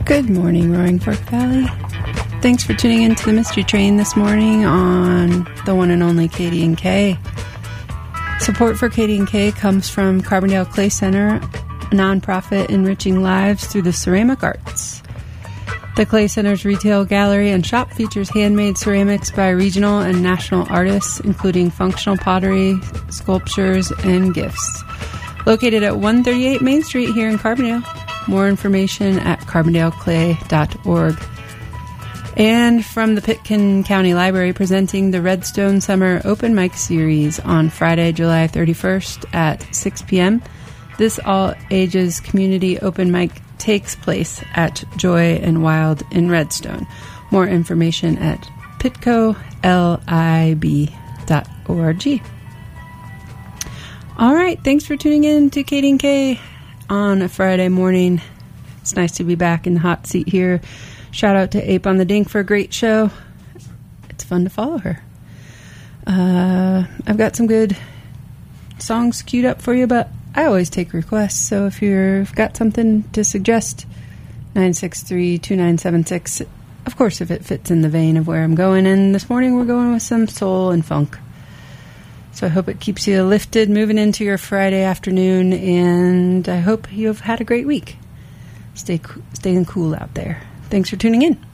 Good morning, Roaring Fork Valley. Thanks for tuning in to the Mystery Train this morning on the one and only KD&K. Support for KD&K comes from Carbondale Clay Center, a nonprofit enriching lives through the ceramic arts. The Clay Center's retail gallery and shop features handmade ceramics by regional and national artists, including functional pottery, sculptures, and gifts. Located at 138 Main Street here in Carbondale. More information at carbondaleclay.org. And from the Pitkin County Library, presenting the Redstone Summer Open Mic Series on Friday, July 31st at 6 p.m. This all-ages community open mic takes place at Joy and Wild in Redstone. More information at pitcolib.org. All right, thanks for tuning in to KD&K on a Friday morning. It's nice to be back in the hot seat here. Shout out to Ape on the Dink for a great show. It's fun to follow her. I've got some good songs queued up for you, but I always take requests, so if you've got something to suggest, 963-2976. Of course, if it fits in the vein of where I'm going. And this morning we're going with some soul and funk. So I hope it keeps you lifted moving into your Friday afternoon, and I hope you've had a great week. Staying cool out there. Thanks for tuning in.